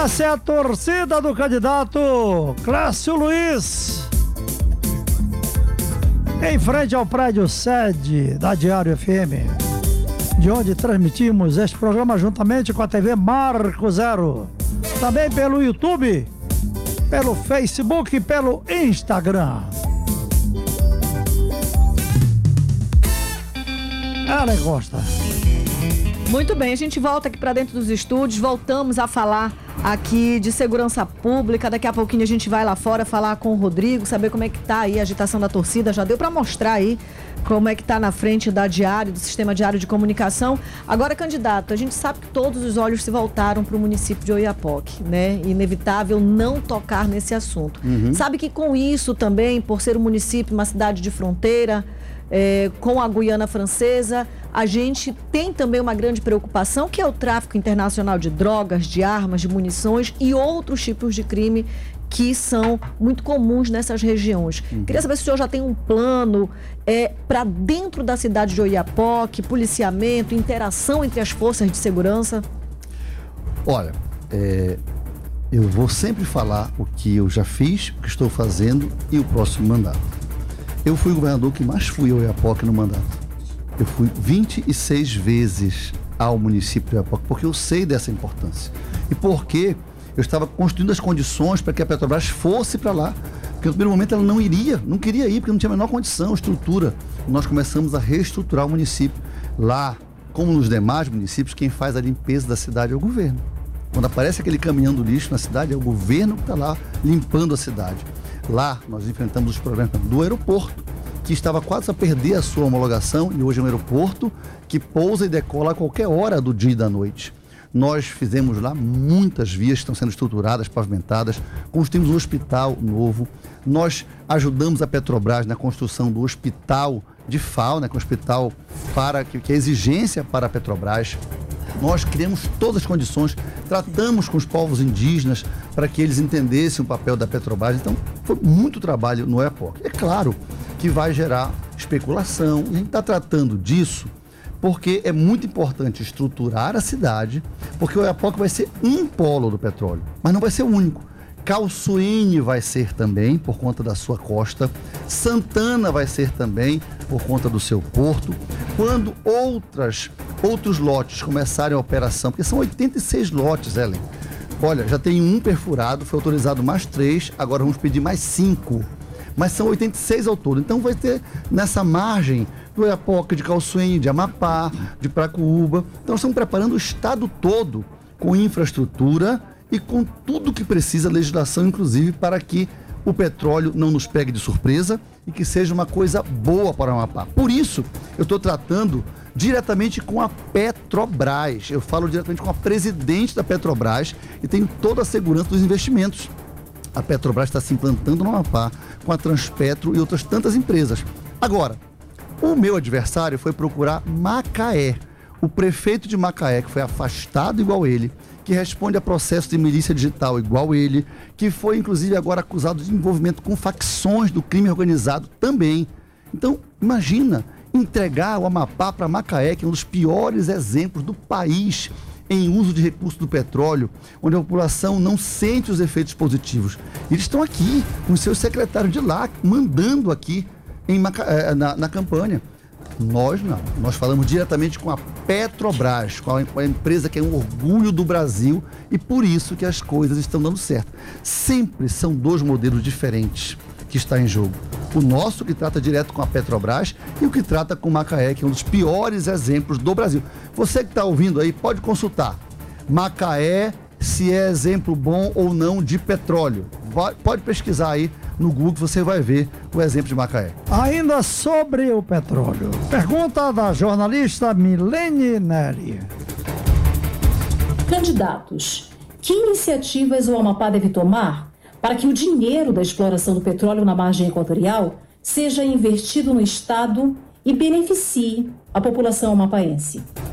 Essa é a torcida do candidato Clássio Luiz, em frente ao prédio sede da Diário FM, de onde transmitimos este programa juntamente com a TV Marco Zero, também pelo YouTube, pelo Facebook e pelo Instagram. Ela gosta. Muito bem, a gente volta aqui para dentro dos estúdios, voltamos a falar aqui de segurança pública. Daqui a pouquinho a gente vai lá fora falar com o Rodrigo, saber como é que tá aí a agitação da torcida. Já deu para mostrar aí como é que tá na frente da Diário, do Sistema Diário de Comunicação. Agora, candidato, a gente sabe que todos os olhos se voltaram para o município de Oiapoque, né? Inevitável não tocar nesse assunto. Sabe que com isso também, por ser um município, uma cidade de fronteira, com a Guiana Francesa, a gente tem também uma grande preocupação, que é o tráfico internacional de drogas, de armas, de munições e outros tipos de crime que são muito comuns nessas regiões. Queria saber se o senhor já tem um plano para dentro da cidade de Oiapoque, policiamento, interação entre as forças de segurança. Olha, eu vou sempre falar o que eu já fiz, o que estou fazendo e o próximo mandato. Eu fui o governador que mais fui ao Oiapoque no mandato. Eu fui 26 vezes ao município de Oiapoque, porque eu sei dessa importância. E porque eu estava construindo as condições para que a Petrobras fosse para lá. Porque no primeiro momento ela não queria ir, porque não tinha a menor condição, estrutura. Nós começamos a reestruturar o município. Lá, como nos demais municípios, quem faz a limpeza da cidade é o governo. Quando aparece aquele caminhão do lixo na cidade, é o governo que está lá limpando a cidade. Lá, nós enfrentamos os problemas do aeroporto, que estava quase a perder a sua homologação, e hoje é um aeroporto que pousa e decola a qualquer hora do dia e da noite. Nós fizemos lá muitas vias que estão sendo estruturadas, pavimentadas, construímos um hospital novo, nós ajudamos a Petrobras na construção do hospital de FAO, né, que é um hospital que é exigência para a Petrobras. Nós criamos todas as condições, tratamos com os povos indígenas para que eles entendessem o papel da Petrobras. Então, foi muito trabalho no Oiapoque. É claro que vai gerar especulação, e a gente está tratando disso porque é muito importante estruturar a cidade, porque o Oiapoque vai ser um polo do petróleo, mas não vai ser o único. Calçoene vai ser também, por conta da sua costa. Santana vai ser também, por conta do seu porto. Quando outros lotes começarem a operação, porque são 86 lotes, Ellen. Olha, já tem um perfurado, foi autorizado mais 3, agora vamos pedir mais 5. Mas são 86 ao todo. Então vai ter nessa margem do Oiapoque, de Calçoene, de Amapá, de Pracuúba. Então nós estamos preparando o estado todo com infraestrutura e com tudo que precisa, legislação inclusive, para que o petróleo não nos pegue de surpresa e que seja uma coisa boa para o Amapá. Por isso, eu estou tratando diretamente com a Petrobras. Eu falo diretamente com a presidente da Petrobras e tenho toda a segurança dos investimentos. A Petrobras está se implantando no Amapá com a Transpetro e outras tantas empresas. Agora, o meu adversário foi procurar Macaé. O prefeito de Macaé, que foi afastado igual ele, que responde a processo de milícia digital igual ele, que foi inclusive agora acusado de envolvimento com facções do crime organizado também. Então, imagina entregar o Amapá para Macaé, que é um dos piores exemplos do país em uso de recursos do petróleo, onde a população não sente os efeitos positivos. Eles estão aqui, com os seus secretários de lá, mandando aqui na campanha. Nós não. Nós falamos diretamente com a Petrobras, com a empresa que é um orgulho do Brasil, e por isso que as coisas estão dando certo. Sempre são dois modelos diferentes que está em jogo. O nosso, que trata direto com a Petrobras, e o que trata com Macaé, que é um dos piores exemplos do Brasil. Você que está ouvindo aí, pode consultar Macaé, se é exemplo bom ou não de petróleo. Pode pesquisar aí no Google, você vai ver o exemplo de Macaé. Ainda sobre o petróleo, pergunta da jornalista Milene Neri. Candidatos, que iniciativas o Amapá deve tomar para que o dinheiro da exploração do petróleo na margem equatorial seja investido no Estado e beneficie a população amapaense?